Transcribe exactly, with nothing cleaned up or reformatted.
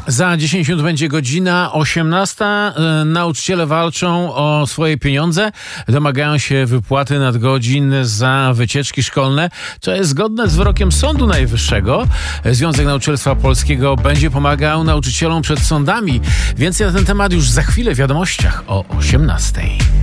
Za dziesięć minut będzie godzina osiemnasta. Nauczyciele walczą o swoje pieniądze. Domagają się wypłaty nadgodzin za wycieczki szkolne, co jest zgodne z wyrokiem Sądu Najwyższego. Związek Nauczycielstwa Polskiego będzie pomagał nauczycielom przed sądami. Więcej na ten temat już za chwilę w wiadomościach o osiemnastej.